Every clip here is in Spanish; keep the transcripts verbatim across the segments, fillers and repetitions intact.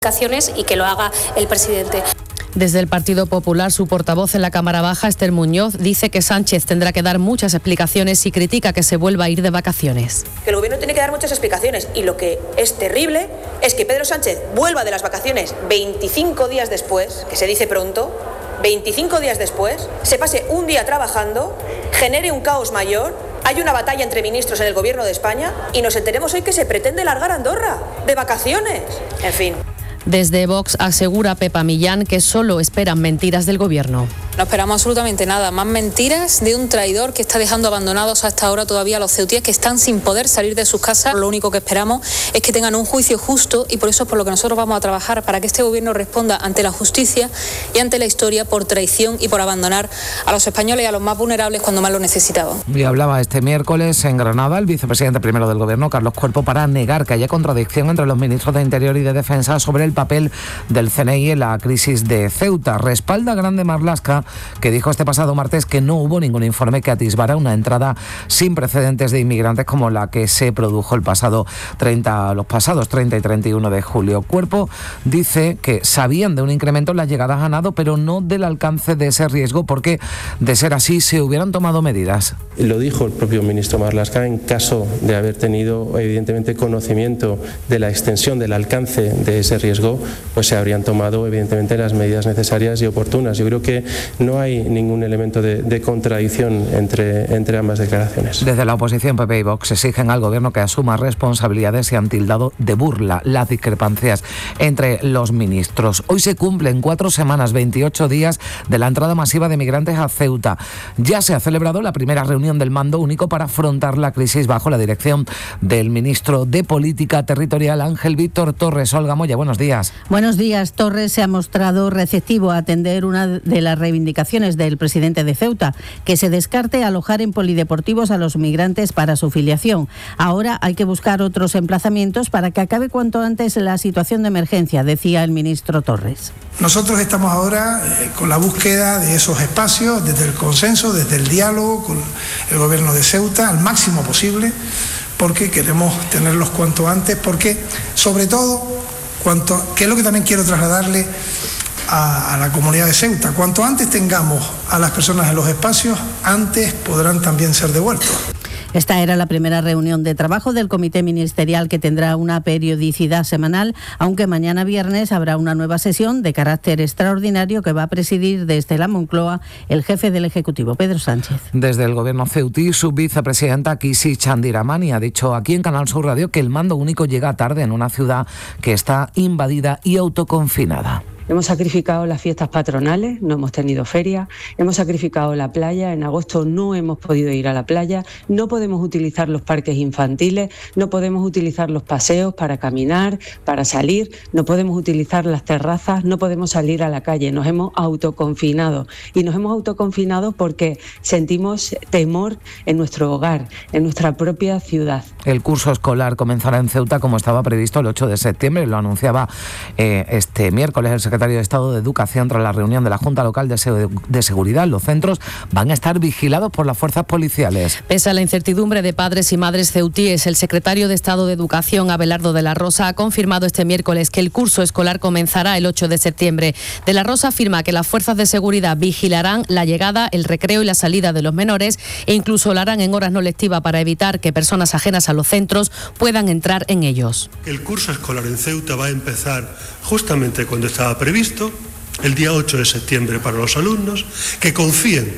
y que lo haga el presidente. Desde el Partido Popular, su portavoz en la Cámara Baja, Esther Muñoz, dice que Sánchez tendrá que dar muchas explicaciones y critica que se vuelva a ir de vacaciones. Que el gobierno tiene que dar muchas explicaciones y lo que es terrible es que Pedro Sánchez vuelva de las vacaciones veinticinco días después, que se dice pronto, veinticinco días después, se pase un día trabajando, genere un caos mayor, hay una batalla entre ministros en el gobierno de España y nos enteremos hoy que se pretende largar a Andorra de vacaciones. En fin. Desde Vox asegura Pepa Millán que solo esperan mentiras del gobierno. No esperamos absolutamente nada, más mentiras de un traidor que está dejando abandonados hasta ahora todavía a los ceutíes que están sin poder salir de sus casas. Lo único que esperamos es que tengan un juicio justo y por eso es por lo que nosotros vamos a trabajar, para que este gobierno responda ante la justicia y ante la historia por traición y por abandonar a los españoles y a los más vulnerables cuando más lo necesitaban. Y hablaba este miércoles en Granada el vicepresidente primero del gobierno, Carlos Cuerpo, para negar que haya contradicción entre los ministros de Interior y de Defensa sobre el papel del C N I en la crisis de Ceuta. Respalda Grande Marlaska, que dijo este pasado martes que no hubo ningún informe que atisbara una entrada sin precedentes de inmigrantes como la que se produjo el pasado treinta, los pasados treinta y treinta y uno de julio. Cuerpo dice que sabían de un incremento en las llegadas a nado, pero no del alcance de ese riesgo, porque de ser así se hubieran tomado medidas. Lo dijo el propio ministro Marlaska, en caso de haber tenido evidentemente conocimiento de la extensión, del alcance de ese riesgo, pues se habrían tomado evidentemente las medidas necesarias y oportunas. Yo creo que no hay ningún elemento de, de contradicción entre, entre ambas declaraciones. Desde la oposición, P P y Vox exigen al gobierno que asuma responsabilidades y han tildado de burla las discrepancias entre los ministros. Hoy se cumplen cuatro semanas, veintiocho días de la entrada masiva de migrantes a Ceuta. Ya se ha celebrado la primera reunión del mando único para afrontar la crisis bajo la dirección del ministro de Política Territorial, Ángel Víctor Torres. Olga Moya, buenos días. Buenos días. Torres se ha mostrado receptivo a atender una de las reivindicaciones del presidente de Ceuta, que se descarte alojar en polideportivos a los migrantes para su filiación. Ahora hay que buscar otros emplazamientos para que acabe cuanto antes la situación de emergencia, decía el ministro Torres. Nosotros estamos ahora eh, con la búsqueda de esos espacios, desde el consenso, desde el diálogo con el gobierno de Ceuta, al máximo posible, porque queremos tenerlos cuanto antes, porque sobre todo Cuanto, que es lo que también quiero trasladarle a, a la comunidad de Ceuta. Cuanto antes tengamos a las personas en los espacios, antes podrán también ser devueltos. Esta era la primera reunión de trabajo del Comité Ministerial, que tendrá una periodicidad semanal, aunque mañana viernes habrá una nueva sesión de carácter extraordinario que va a presidir desde la Moncloa el jefe del Ejecutivo, Pedro Sánchez. Desde el gobierno ceutí, su vicepresidenta Kisi Chandiramani ha dicho aquí en Canal Sur Radio que el mando único llega tarde en una ciudad que está invadida y autoconfinada. Hemos sacrificado las fiestas patronales, no hemos tenido feria, hemos sacrificado la playa, en agosto no hemos podido ir a la playa, no podemos utilizar los parques infantiles, no podemos utilizar los paseos para caminar, para salir, no podemos utilizar las terrazas, no podemos salir a la calle, nos hemos autoconfinado y nos hemos autoconfinado porque sentimos temor en nuestro hogar, en nuestra propia ciudad. El curso escolar comenzará en Ceuta como estaba previsto el ocho de septiembre, lo anunciaba eh, este miércoles el secretario de Estado de Educación tras la reunión de la Junta Local de, Se- de Seguridad. Los centros van a estar vigilados por las fuerzas policiales. Pese a la incertidumbre de padres y madres ceutíes, el secretario de Estado de Educación, Abelardo de la Rosa, ha confirmado este miércoles que el curso escolar comenzará el ocho de septiembre. De la Rosa afirma que las fuerzas de seguridad vigilarán la llegada, el recreo y la salida de los menores e incluso lo harán en horas no lectivas para evitar que personas ajenas a los centros puedan entrar en ellos. El curso escolar en Ceuta va a empezar justamente cuando estaba previsto, el día ocho de septiembre para los alumnos, que confíen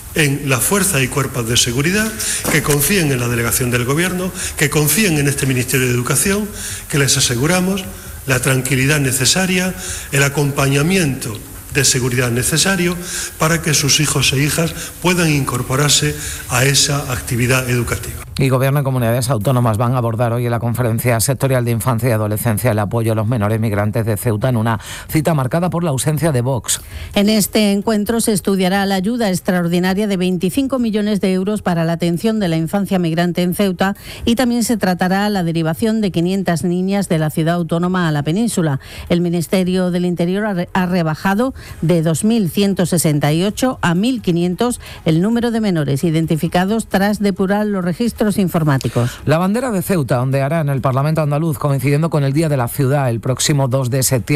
en la fuerza y cuerpos de seguridad, que confíen en la delegación del Gobierno, que confíen en este Ministerio de Educación, que les aseguramos la tranquilidad necesaria, el acompañamiento de seguridad necesario para que sus hijos e hijas puedan incorporarse a esa actividad educativa. Y Gobierno y comunidades autónomas van a abordar hoy en la Conferencia Sectorial de Infancia y Adolescencia el apoyo a los menores migrantes de Ceuta en una cita marcada por la ausencia de Vox. En este encuentro se estudiará la ayuda extraordinaria de veinticinco millones de euros para la atención de la infancia migrante en Ceuta y también se tratará la derivación de quinientas niñas de la ciudad autónoma a la península. El Ministerio del Interior ha, re- ha rebajado de dos mil ciento sesenta y ocho a mil quinientos el número de menores identificados tras depurar los registros centros informáticos. La bandera de Ceuta ondeará en el Parlamento andaluz coincidiendo con el Día de la Ciudad el próximo dos de septiembre.